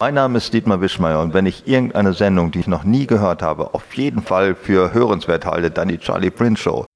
Mein Name ist Dietmar Wischmeier und wenn ich irgendeine Sendung, die ich noch nie gehört habe, auf jeden Fall für hörenswert halte, dann die Charlie Prince Show.